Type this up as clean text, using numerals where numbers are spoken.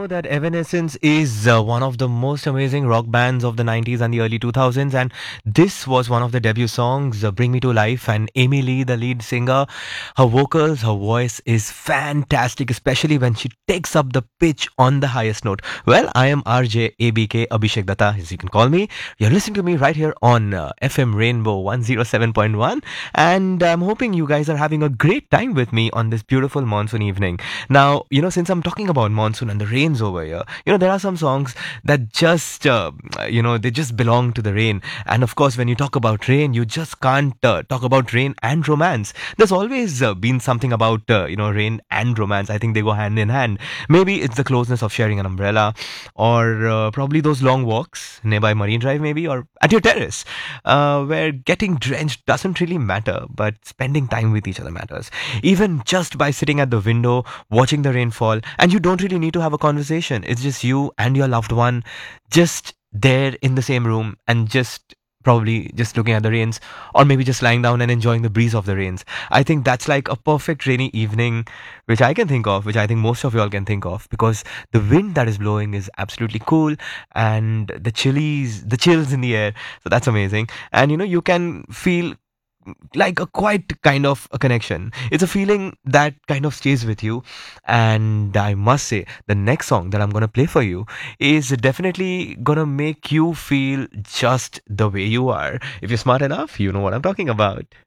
know that Evanescence is one of the most amazing rock bands of the 90s and the early 2000s, and this was one of the debut songs, Bring Me to Life. And Amy Lee, the lead singer, her vocals, her voice is fantastic, especially when she takes up the pitch on the highest note. Well, I am RJ ABK Abhishek Datta, as you can call me. You're listening to me right here on FM Rainbow 107.1, and I'm hoping you guys are having a great time with me on this beautiful monsoon evening. Now, since I'm talking about monsoon and the rains over here, there are some songs that just, they just belong to the rain. And of course, when you talk about rain, you just can't talk about rain and romance. There's always been something about, rain and romance. I think they go hand in hand. Maybe it's the closeness of sharing an umbrella, or probably those long walks nearby Marine Drive, maybe, or at your terrace, where getting drenched doesn't really matter, but spending time with each other matters. Even just by sitting at the window, watching the rainfall, and you don't really need to have a conversation. It's just you and your loved one just there in the same room, and just probably just looking at the rains, or maybe just lying down and enjoying the breeze of the rains. I think that's like a perfect rainy evening, which I can think of, which I think most of y'all can think of, because the wind that is blowing is absolutely cool, and the chills in the air. So that's amazing. And you can feel like a quite kind of a connection. It's a feeling that kind of stays with you. And I must say, the next song that I'm gonna play for you is definitely gonna make you feel just the way you are. If you're smart enough, you know what I'm talking about.